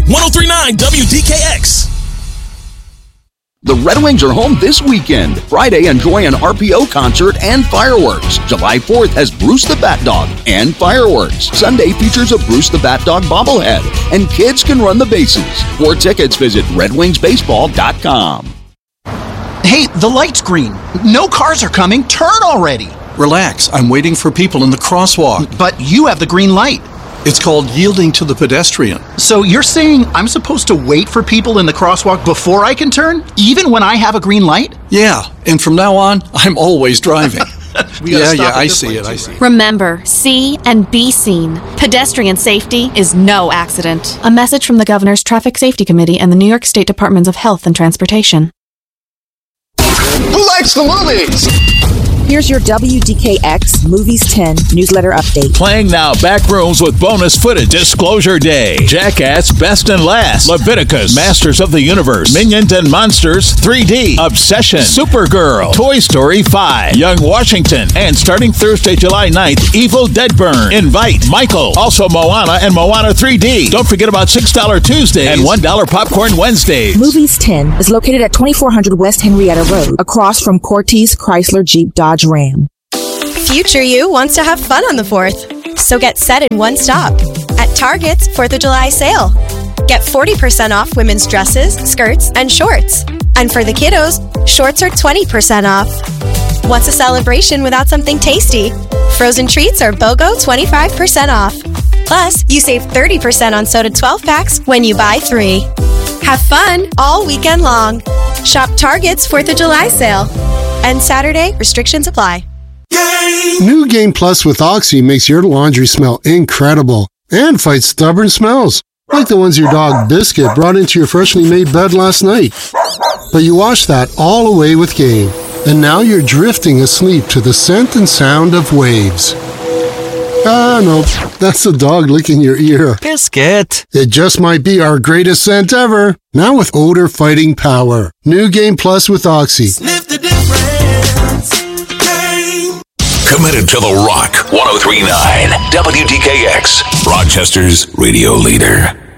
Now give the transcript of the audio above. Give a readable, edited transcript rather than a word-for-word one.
103.9 WDKX. The Red Wings are home this weekend. Friday, enjoy an RPO concert and fireworks. July 4th has Bruce the Bat Dog and fireworks. Sunday features a Bruce the Bat Dog bobblehead, and kids can run the bases. For tickets, visit redwingsbaseball.com. Hey, the light's green. No cars are coming. Turn already. Relax. I'm waiting for people in the crosswalk. But you have the green light. It's called yielding to the pedestrian. So you're saying I'm supposed to wait for people in the crosswalk before I can turn, even when I have a green light? Yeah, and from now on, I'm always driving. I see it. Remember, see and be seen. Pedestrian safety is no accident. A message from the Governor's Traffic Safety Committee and the New York State Departments of Health and Transportation. Who likes the movies? Here's your WDKX Movies 10 newsletter update. Playing now, Backrooms with bonus footage. Disclosure Day, Jackass Best and Last, Leviticus, Masters of the Universe, Minions and Monsters 3D, Obsession, Supergirl, Toy Story 5, Young Washington, and starting Thursday, July 9th, Evil Dead Burn. Invite Michael. Also Moana and Moana 3D. Don't forget about $6 Tuesdays and $1 Popcorn Wednesdays. Movies 10 is located at 2400 West Henrietta Road, across from Cortez Chrysler Jeep Dodge Ram. Future you wants to have fun on the 4th, so get set in one stop at Target's 4th of July sale. Get 40% off women's dresses, skirts, and shorts. And for the kiddos, shorts are 20% off. What's a celebration without something tasty? Frozen treats are BOGO 25% off. Plus, you save 30% on soda 12-packs when you buy 3. Have fun all weekend long. Shop Target's 4th of July sale. And Saturday, restrictions apply. New Game Plus with Oxy makes your laundry smell incredible and fights stubborn smells, like the ones your dog Biscuit brought into your freshly made bed last night. But you wash that all away with Game, and now you're drifting asleep to the scent and sound of waves. Ah, no, that's the dog licking your ear. Biscuit. It just might be our greatest scent ever. Now with odor fighting power. New Game Plus with Oxy. Sniff the difference. Game. Committed to the Rock 103.9 WDKX, Rochester's radio leader.